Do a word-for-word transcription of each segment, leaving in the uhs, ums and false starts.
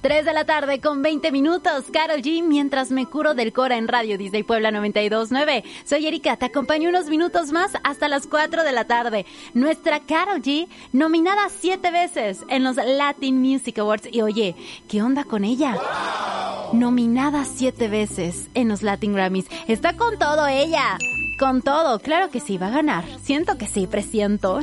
tres de la tarde con veinte minutos. Karol G, Mientras me curo del Cora en Radio Disney Puebla noventa y dos punto nueve. Soy Erika, te acompaño unos minutos más hasta las cuatro de la tarde. Nuestra Karol G, nominada siete veces en los Latin Music Awards. Y oye, ¿qué onda con ella? ¡Wow! Nominada siete veces en los Latin Grammys. Está con todo ella. Con todo, claro que sí, va a ganar. Siento que sí, presiento.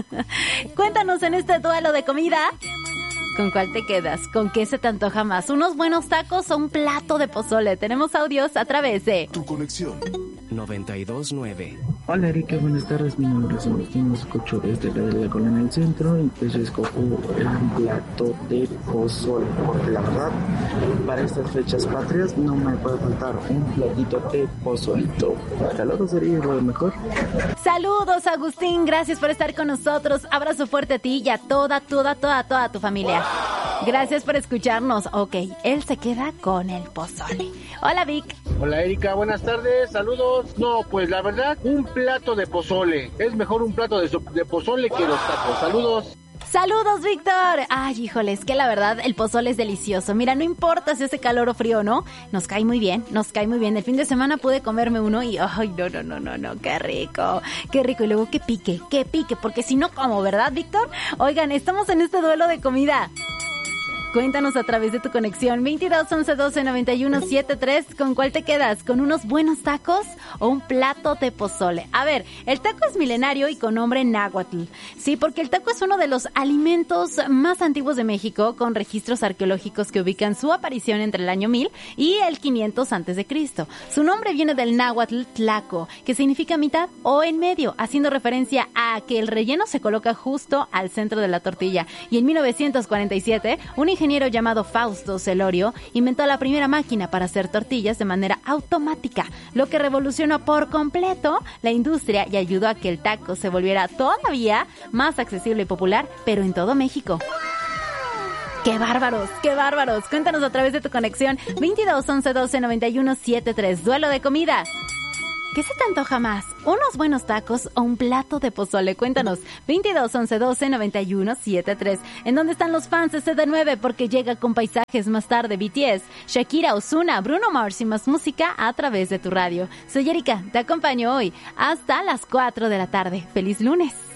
Cuéntanos en este duelo de comida. ¿Con cuál te quedas? ¿Con qué se te antoja más? ¿Unos buenos tacos o un plato de pozole? Tenemos audios a través de Tu Conexión noventa y dos punto nueve. Hola Erika, buenas tardes, mi nombre es Agustín, escucho desde la de la Colonia del Centro y pues yo escojo el plato de pozole, porque la verdad, para estas fechas patrias no me puede faltar un platito de pozolito. Hasta luego, sería lo mejor. Saludos Agustín, gracias por estar con nosotros, abrazo fuerte a ti y a toda, toda, toda, toda tu familia. Gracias por escucharnos. Ok, él se queda con el pozole. Hola Vic. Hola Erika, buenas tardes, saludos. No, pues la verdad, un plato de pozole. Es mejor un plato de, so- de pozole que los tacos. Saludos. Saludos, Víctor. Ay, híjole, es que la verdad el pozole es delicioso. Mira, no importa si hace calor o frío, ¿no? Nos cae muy bien, nos cae muy bien. El fin de semana pude comerme uno y ay, no, no, no, no, no, qué rico, qué rico. Y luego que pique, que pique, porque si no como, ¿verdad, Víctor? Oigan, estamos en este duelo de comida. Cuéntanos a través de tu conexión veintidós once doce noventa y uno setenta y tres. ¿Con cuál te quedas? ¿Con unos buenos tacos o un plato de pozole? A ver, el taco es milenario y con nombre náhuatl. Sí, porque el taco es uno de los alimentos más antiguos de México, con registros arqueológicos que ubican su aparición entre el año mil y el quinientos antes de Cristo. Su nombre viene del náhuatl tlaco, que significa mitad o en medio, haciendo referencia a que el relleno se coloca justo al centro de la tortilla. Y en mil novecientos cuarenta y siete, un ingeniero llamado Fausto Celorio inventó la primera máquina para hacer tortillas de manera automática, lo que revolucionó por completo la industria y ayudó a que el taco se volviera todavía más accesible y popular, pero en todo México. ¡Qué bárbaros! ¡Qué bárbaros! Cuéntanos a través de tu conexión veintidós once doce noventa y uno setenta y tres. Duelo de comida. ¿Qué se te antoja más? ¿Unos buenos tacos o un plato de pozole? Cuéntanos. veintidós once doce noventa y uno setenta y tres. ¿En dónde están los fans de C D nueve? Porque llega con paisajes más tarde B T S, Shakira, Ozuna, Bruno Mars y más música a través de tu radio. Soy Erika, te acompaño hoy hasta las cuatro de la tarde. ¡Feliz lunes!